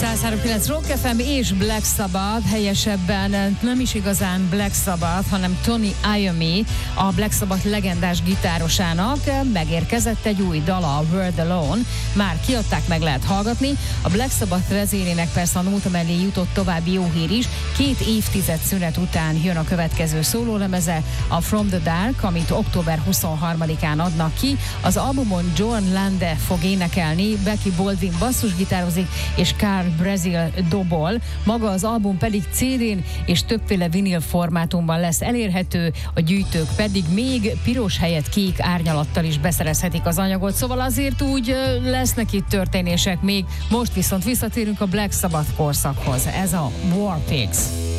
103.9 Rock FM és Black Sabbath, helyesebben nem is igazán Black Sabbath, hanem Tony Iommi, a Black Sabbath legendás gitárosának megérkezett egy új dala, a World Alone. Már kiadták, meg lehet hallgatni. A Black Sabbath vezérének persze a nóta mellé jutott további jó hír is. 2 évtized szünet után jön a következő szólólemeze, a From the Dark, amit október 23-án adnak ki. Az albumon John Lande fog énekelni, Becky Baldwin basszusgitározik, és Carl Brazil dobol. Maga az album pedig CD-n és többféle vinil formátumban lesz elérhető, a gyűjtők pedig még piros helyett kék árnyalattal is beszerezhetik az anyagot, szóval azért úgy lesznek itt történések még. Most viszont visszatérünk a Black Sabbath korszakhoz. Ez a War Pigs.